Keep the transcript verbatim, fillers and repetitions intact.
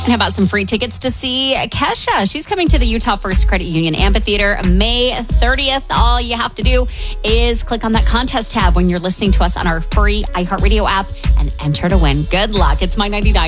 And how about some free tickets to see Kesha? She's coming to the Utah First Credit Union Amphitheater May thirtieth. All you have to do is click on that contest tab when you're listening to us on our free iHeartRadio app and enter to win. Good luck. It's My ninety-nine.